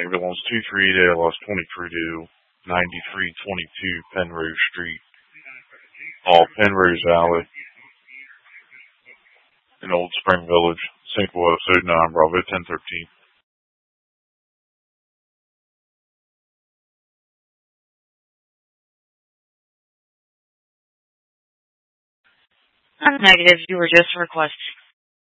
Ambulance 238 ALS 23 to 9322 Penrose Street, Penrose Alley, in Old Spring Village, St. Louis, 09 Bravo 1013. Negative, you were just requested.